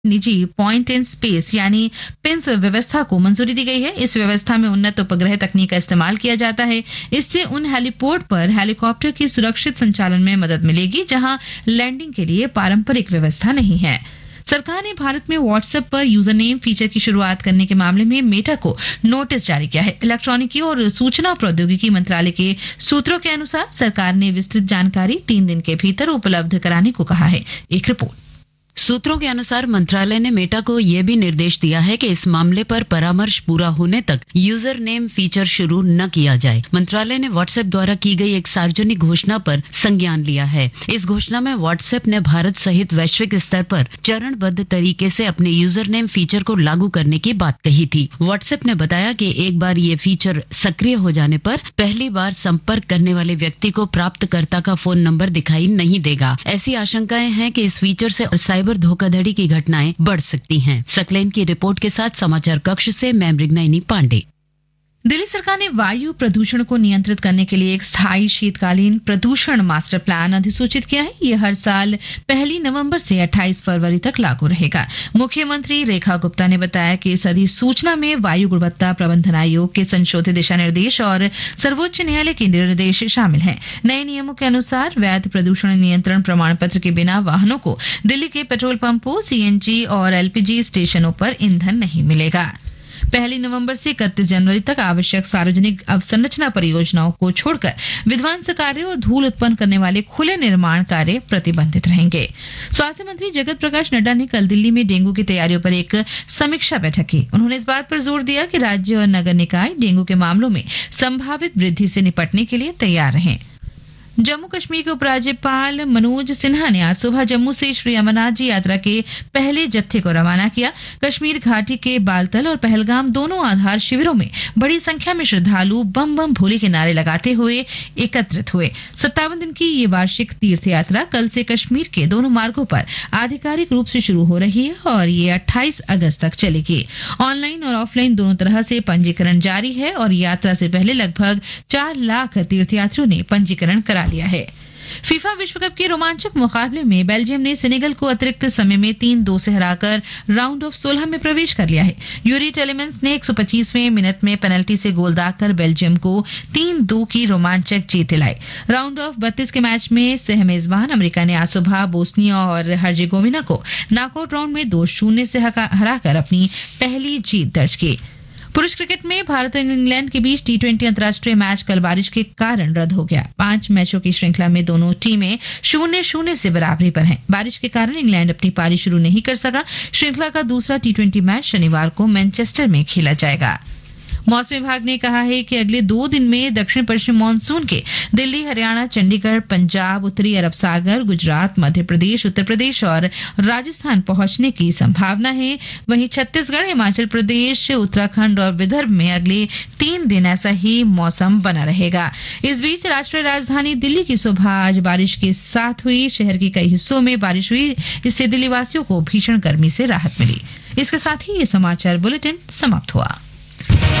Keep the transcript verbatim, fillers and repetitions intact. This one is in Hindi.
निजी पॉइंट इन स्पेस यानी पिंस व्यवस्था को मंजूरी दी गई है। इस व्यवस्था में उन्नत उपग्रह तकनीक का इस्तेमाल किया जाता है। इससे उन हेलीपोर्ट पर हेलीकॉप्टर की सुरक्षित संचालन में मदद मिलेगी जहां लैंडिंग के लिए पारंपरिक व्यवस्था नहीं है। सरकार ने भारत में व्हाट्सएप पर यूजर नेम फीचर की शुरुआत करने के मामले में मेटा को नोटिस जारी किया है। इलेक्ट्रॉनिकी और सूचना प्रौद्योगिकी मंत्रालय के सूत्रों के अनुसार सरकार ने विस्तृत जानकारी तीन दिन के भीतर उपलब्ध कराने को कहा है। एक रिपोर्ट। सूत्रों के अनुसार मंत्रालय ने मेटा को यह भी निर्देश दिया है कि इस मामले पर परामर्श पूरा होने तक यूजर नेम फीचर शुरू न किया जाए। मंत्रालय ने व्हाट्सएप द्वारा की गई एक सार्वजनिक घोषणा पर संज्ञान लिया है। इस घोषणा में व्हाट्सएप ने भारत सहित वैश्विक स्तर पर चरणबद्ध तरीके से अपने यूजर नेम फीचर को लागू करने की बात कही थी। व्हाट्सएप ने बताया कि एक बार ये फीचर सक्रिय हो जाने पर पहली बार संपर्क करने वाले व्यक्ति को प्राप्तकर्ता का फोन नंबर दिखाई नहीं देगा। ऐसी आशंकाएं हैं कि इस फीचर से साइबर धोखाधड़ी की घटनाएं बढ़ सकती हैं। सकलेन की रिपोर्ट के साथ समाचार कक्ष से मैं मृगनयनी पांडे। दिल्ली सरकार ने वायु प्रदूषण को नियंत्रित करने के लिए एक स्थायी शीतकालीन प्रदूषण मास्टर प्लान अधिसूचित किया है। यह हर साल पहली नवंबर से अट्ठाईस फरवरी तक लागू रहेगा। मुख्यमंत्री रेखा गुप्ता ने बताया कि इस अधिसूचना में वायु गुणवत्ता प्रबंधन आयोग के संशोधित दिशा निर्देश और सर्वोच्च न्यायालय के निर्देश शामिल हैं। नए नियमों के अनुसार वैध प्रदूषण नियंत्रण प्रमाण पत्र के बिना वाहनों को दिल्ली के पेट्रोल पंपों, सीएनजी और एलपीजी स्टेशनों पर ईंधन नहीं मिलेगा। पहली नवंबर से इकतीस जनवरी तक आवश्यक सार्वजनिक अवसंरचना परियोजनाओं को छोड़कर विध्वंस कार्य और धूल उत्पन्न करने वाले खुले निर्माण कार्य प्रतिबंधित रहेंगे। स्वास्थ्य मंत्री जगत प्रकाश नड्डा ने कल दिल्ली में डेंगू की तैयारियों पर एक समीक्षा बैठक की। उन्होंने इस बात पर जोर दिया कि राज्य और नगर निकाय डेंगू के मामलों में संभावित वृद्धि से निपटने के लिए तैयार रहें। जम्मू कश्मीर के उपराज्यपाल मनोज सिन्हा ने आज सुबह जम्मू से श्री अमरनाथ जी यात्रा के पहले जत्थे को रवाना किया। कश्मीर घाटी के बालतल और पहलगाम दोनों आधार शिविरों में बड़ी संख्या में श्रद्धालु बम बम भोले के नारे लगाते हुए एकत्रित हुए। सत्तावन दिन की ये वार्षिक तीर्थ यात्रा कल से कश्मीर के दोनों मार्गों पर आधिकारिक रूप से शुरू हो रही है और ये अट्ठाईस अगस्त तक चलेगी। ऑनलाइन और ऑफलाइन दोनों तरह से पंजीकरण जारी है और यात्रा से पहले लगभग चार लाख तीर्थयात्रियों ने पंजीकरण करा लिया है। फीफा विश्व कप के रोमांचक मुकाबले में बेल्जियम ने सेनेगल को अतिरिक्त समय में तीन दो से हराकर राउंड ऑफ सोलह में प्रवेश कर लिया है। यूरी टेलेमेंस ने एक सौ पच्चीसवें मिनट में पेनल्टी से गोल दागकर बेल्जियम को तीन दो की रोमांचक जीत दिलाई। राउंड ऑफ बत्तीस के मैच में सह मेजबान अमेरिका ने आज सुबह बोस्निया और हर्जेगोविना को नॉकआउट राउंड में दो शून्य से हराकर अपनी पहली जीत दर्ज की। पुरुष क्रिकेट में भारत और इंग्लैंड के बीच टी ट्वेंटी अंतर्राष्ट्रीय मैच कल बारिश के कारण रद्द हो गया। पांच मैचों की श्रृंखला में दोनों टीमें शून्य शून्य से बराबरी पर हैं। बारिश के कारण इंग्लैंड अपनी पारी शुरू नहीं कर सका। श्रृंखला का दूसरा टी ट्वेंटी मैच शनिवार को मैनचेस्टर में खेला जाएगा। मौसम विभाग ने कहा है कि अगले दो दिन में दक्षिण पश्चिम मानसून के दिल्ली, हरियाणा, चंडीगढ़, पंजाब, उत्तरी अरब सागर, गुजरात, मध्य प्रदेश, उत्तर प्रदेश और राजस्थान पहुंचने की संभावना है। वहीं छत्तीसगढ़, हिमाचल प्रदेश, उत्तराखंड और विदर्भ में अगले तीन दिन ऐसा ही मौसम बना रहेगा। इस बीच राष्ट्रीय राजधानी दिल्ली की सुबह आज बारिश के साथ हुई। शहर के कई हिस्सों में बारिश हुई, इससे दिल्ली वासियों को भीषण गर्मी से राहत मिली। इसके साथ ही ये समाचार बुलेटिन समाप्त हुआ।